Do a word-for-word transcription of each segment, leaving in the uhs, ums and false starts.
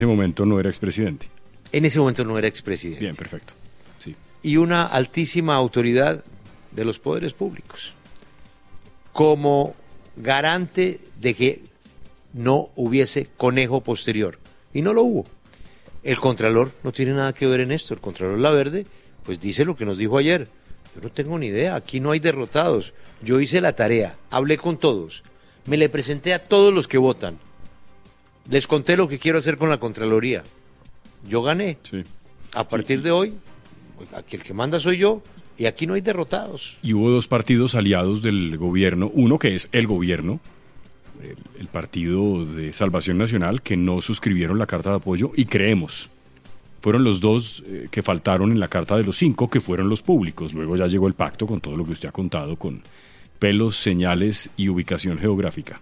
ese momento no era expresidente. En ese momento no era expresidente. Bien, perfecto. Sí. Y una altísima autoridad de los poderes públicos, como garante de que no hubiese conejo posterior. Y no lo hubo. El Contralor no tiene nada que ver en esto. El Contralor Laverde, pues dice lo que nos dijo ayer. Yo no tengo ni idea, aquí no hay derrotados. Yo hice la tarea, hablé con todos, me le presenté a todos los que votan. Les conté lo que quiero hacer con la Contraloría. Yo gané. Sí. A partir Sí. de hoy, aquí el que manda soy yo, y aquí no hay derrotados. Y hubo dos partidos aliados del gobierno, uno que es el gobierno, el, el Partido de Salvación Nacional, que no suscribieron la carta de apoyo, y Creemos. Fueron los dos eh, que faltaron en la carta de los cinco, que fueron los públicos. Luego ya llegó el pacto con todo lo que usted ha contado, con pelos, señales y ubicación geográfica.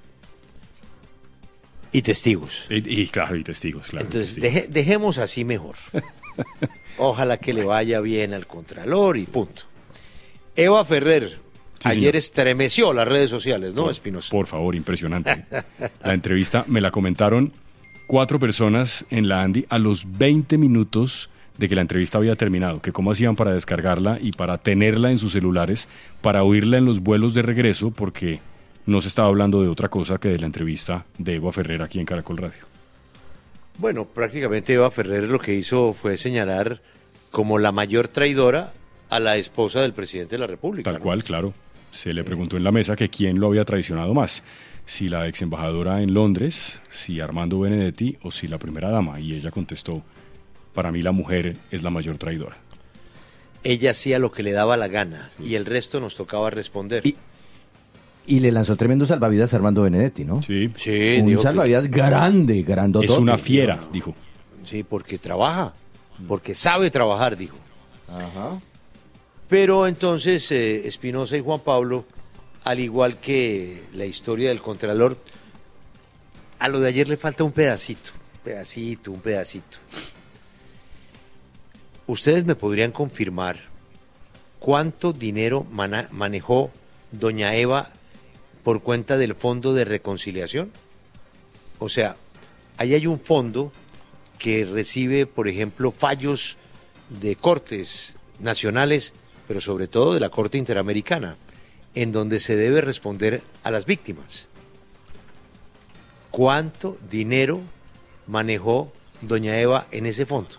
Y testigos. Y, y claro, y testigos, claro. Entonces, testigos. deje- dejemos así mejor. Ojalá que le vaya bien al Contralor y punto. Eva Ferrer, Sí, ayer señor. estremeció las redes sociales, ¿no, Por- Espinosa? Por favor, impresionante. La entrevista me la comentaron cuatro personas en la Andi a los veinte minutos de que la entrevista había terminado, que cómo hacían para descargarla y para tenerla en sus celulares, para oírla en los vuelos de regreso, porque no se estaba hablando de otra cosa que de la entrevista de Eva Ferrer aquí en Caracol Radio. Bueno, prácticamente Eva Ferrer lo que hizo fue señalar como la mayor traidora a la esposa del presidente de la República. Tal ¿no? cual, claro. Se le preguntó en la mesa que quién lo había traicionado más, si la ex embajadora en Londres, si Armando Benedetti o si la primera dama, y ella contestó: para mí la mujer es la mayor traidora. Ella hacía lo que le daba la gana y el resto nos tocaba responder. Y, y le lanzó tremendo salvavidas a Armando Benedetti, ¿no? Sí, Sí, Un dijo que- salvavidas grande, grandotote. es una fiera, dijo. sí, porque trabaja, porque sabe trabajar, dijo. Ajá. Pero entonces eh, Espinosa y Juan Pablo, al igual que la historia del Contralor, a lo de ayer le falta un pedacito, un pedacito, un pedacito. ¿Ustedes me podrían confirmar cuánto dinero mana- manejó doña Eva por cuenta del Fondo de Reconciliación? O sea, ahí hay un fondo que recibe, por ejemplo, fallos de cortes nacionales, pero sobre todo de la Corte Interamericana, en donde se debe responder a las víctimas. ¿Cuánto dinero manejó doña Eva en ese fondo?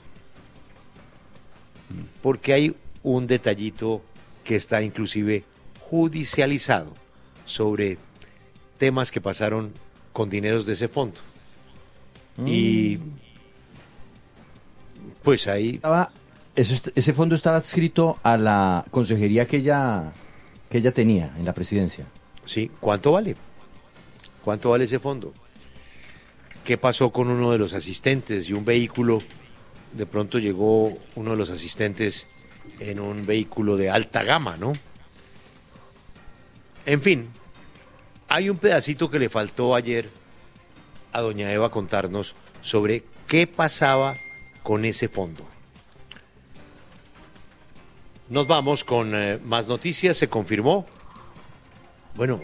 Porque hay un detallito que está inclusive judicializado sobre temas que pasaron con dineros de ese fondo. Y pues ahí Estaba- eso est- ese fondo estaba adscrito a la consejería que ella, que ella tenía en la presidencia. sí, ¿cuánto vale? ¿Cuánto vale ese fondo? ¿Qué pasó con uno de los asistentes y un vehículo? De pronto llegó uno de los asistentes en un vehículo de alta gama, ¿no? En fin, hay un pedacito que le faltó ayer a doña Eva contarnos sobre qué pasaba con ese fondo. Nos vamos con eh, más noticias, se confirmó. Bueno,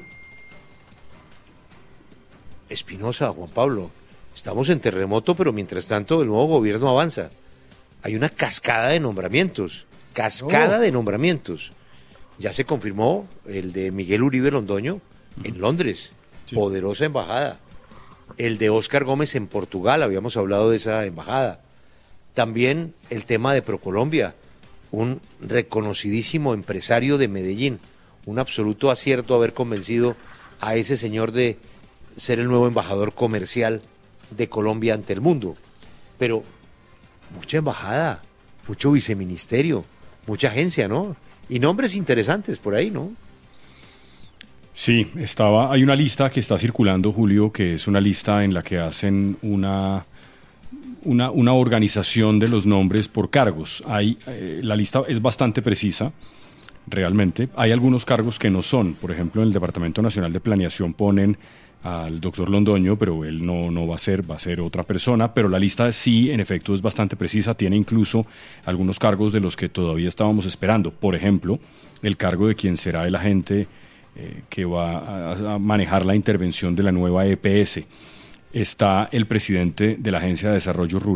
Espinosa, Juan Pablo, estamos en terremoto, pero mientras tanto el nuevo gobierno avanza. Hay una cascada de nombramientos, cascada Oh. de nombramientos. Ya se confirmó el de Miguel Uribe Londoño en Londres, Sí. poderosa embajada. El de Óscar Gómez en Portugal, habíamos hablado de esa embajada. También el tema de Procolombia, un reconocidísimo empresario de Medellín. Un absoluto acierto haber convencido a ese señor de ser el nuevo embajador comercial de Colombia ante el mundo. Pero mucha embajada, mucho viceministerio, mucha agencia, ¿no? Y nombres interesantes por ahí, ¿no? Sí, estaba, hay una lista que está circulando, Julio, que es una lista en la que hacen una, una, una organización de los nombres por cargos. Hay, eh, la lista es bastante precisa, realmente. Hay algunos cargos que no son. Por ejemplo, en el Departamento Nacional de Planeación ponen al doctor Londoño, pero él no, no va a ser, va a ser otra persona. Pero la lista sí, en efecto, es bastante precisa. Tiene incluso algunos cargos de los que todavía estábamos esperando. Por ejemplo, el cargo de quien será el agente eh, que va a, a manejar la intervención de la nueva E P S. está el presidente de la Agencia de Desarrollo Rural.